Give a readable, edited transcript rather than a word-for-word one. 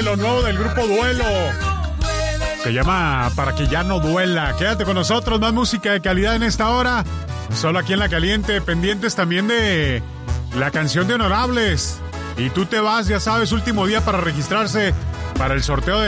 lo nuevo del grupo Duelo. Se llama Para que ya no duela. Quédate con nosotros, más música de calidad en esta hora. Solo aquí en La Caliente, pendientes también de la canción de Honorables. Y tú te vas, ya sabes, último día para registrarse para el sorteo de